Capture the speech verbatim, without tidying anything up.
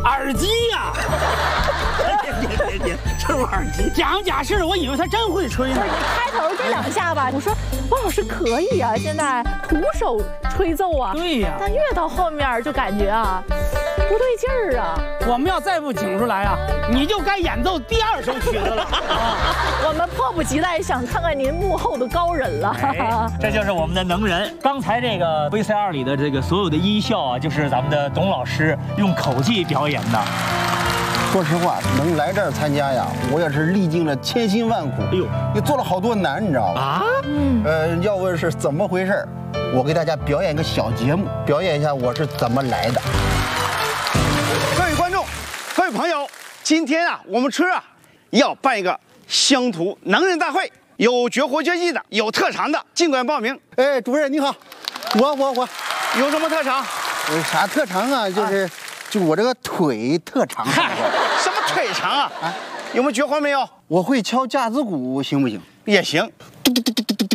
耳机呀！ 别别别，这是耳机。 讲假事，我以为他真会吹呢。 你开头这两下吧，我说王老师可以啊，现在徒手吹奏啊。 对呀。 但越到后面就感觉啊，不对劲儿啊。 我们要再不请出来啊，你就该演奏第二首曲子了。 我们迫不及待想看看您幕后的高人了。 哎，这就是我们的能人。刚才这个 V C R 里的这个所有的音效啊，就是咱们的董老师用口技表演的。 说实话，能来这儿参加呀，我也是历尽了千辛万苦，哎呦，也做了好多难，你知道吗？啊，嗯，呃，要问是怎么回事，我给大家表演个小节目，表演一下我是怎么来的。 各位观众，各位朋友，今天啊，我们村啊要办一个乡土能人大会，有绝活绝技的，有特长的，尽管报名。 哎，主任你好，我我我有什么特长？ 有啥特长啊？就是。啊就我这个腿特长， 嗨，什么腿长啊？啊，有没有绝活没有？ 我会敲架子鼓，行不行？ 也行。